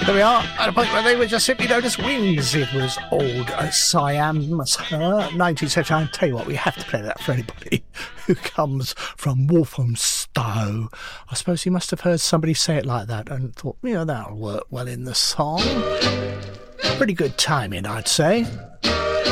There we are, at a point where they were just simply known as Wings. It was old Siam's 19th century. I'll tell you what, we have to play that for anybody who comes from Walthamstow. I suppose he must have heard somebody say it like that and thought, that'll work well in the song. Pretty good timing, I'd say.